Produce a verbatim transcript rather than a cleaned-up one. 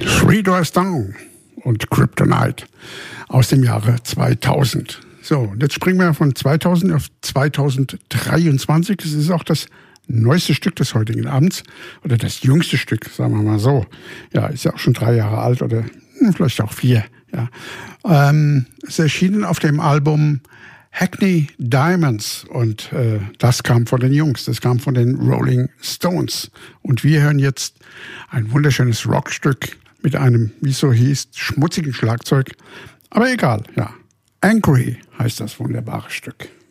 Three Doors Down und Kryptonite aus dem Jahre zweitausend. So, und jetzt springen wir von zweitausend auf zweitausenddreiundzwanzig. Es ist auch das neueste Stück des heutigen Abends oder das jüngste Stück, sagen wir mal so. Ja, ist ja auch schon drei Jahre alt oder hm, vielleicht auch vier. Ja, ähm, es erschien auf dem Album Hackney Diamonds und äh, das kam von den Jungs, das kam von den Rolling Stones. Und wir hören jetzt ein wunderschönes Rockstück mit einem, wie es so hieß, schmutzigen Schlagzeug. Aber egal, ja. Angry heißt das wunderbare Stück.